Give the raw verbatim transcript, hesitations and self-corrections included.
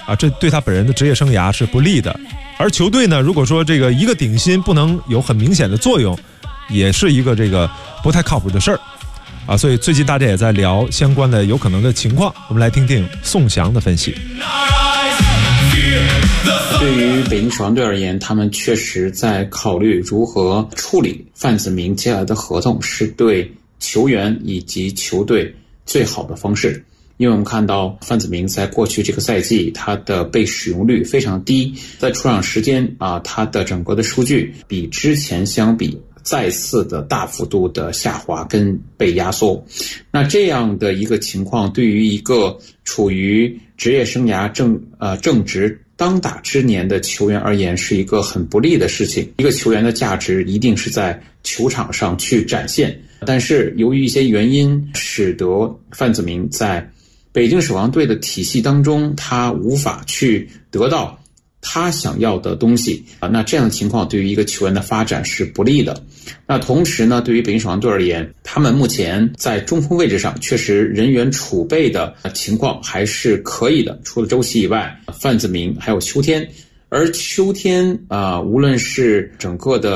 啊，这对他本人的职业生涯是不利的。而球队呢，如果说这个一个顶薪不能有很明显的作用，也是一个这个不太靠谱的事儿啊。所以最近大家也在聊相关的有可能的情况，我们来听听宋翔的分析。 对于北京首钢队而言，他们确实在考虑如何处理范子铭接下来的合同，是对球员以及球队最好的方式。因为我们看到范子铭在过去这个赛季，他的被使用率非常低，在出场时间啊，他的整个的数据比之前相比再次的大幅度的下滑跟被压缩。那这样的一个情况，对于一个处于职业生涯正呃正值当打之年的球员而言，是一个很不利的事情。一个球员的价值一定是在球场上去展现，但是由于一些原因，使得范子铭在北京首钢队的体系当中，他无法去得到他想要的东西啊，那这样的情况对于一个球员的发展是不利的。那同时呢，对于北京首钢队而言，他们目前在中锋位置上确实人员储备的情况还是可以的，除了周琦以外，范子铭还有邱天。而邱天啊、呃，无论是整个的